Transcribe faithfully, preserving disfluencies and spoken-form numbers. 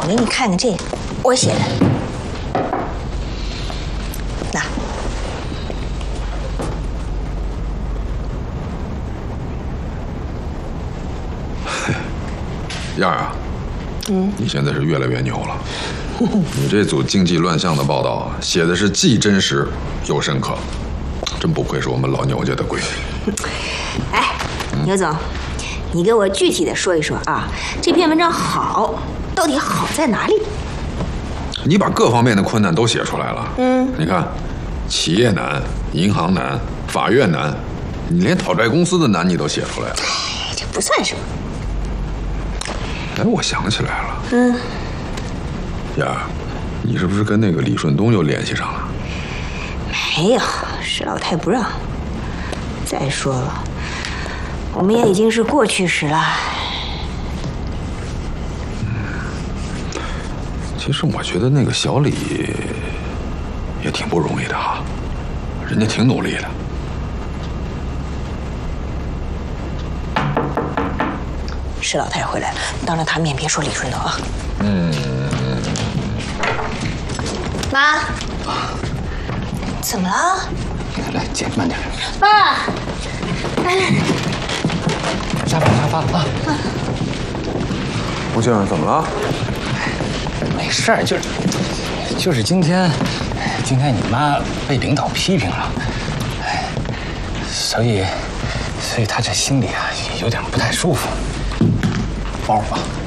我给你看看这个，我写的。那， 燕儿啊，嗯，你现在是越来越牛了。你这组经济乱象的报道写的是既真实又深刻，真不愧是我们老牛家的贵人。 哎，牛总，你给我具体的说一说啊，这篇文章好，到底好在哪里？ 你把各方面的困难都写出来了。嗯，你看，企业难，银行难，法院难，你连讨债公司的难你都写出来了。 哎，这不算什么。 哎，我想起来了。嗯。燕儿，你是不是跟那个李顺东又联系上了？ 没有，石老太不让。再说了，我们也已经是过去时了。 嗯，其实我觉得那个小李也挺不容易的哈，人家挺努力的。 石老太回来了，当着他面别说李顺东啊。 嗯。 妈，怎么了？ 来，姐慢点。 爸，哎， 沙发沙发啊！ 吴静，怎么了？ 没事儿，就是就是今天，今天你妈被领导批评了，哎，所以所以她这心里啊有点不太舒服。包吧。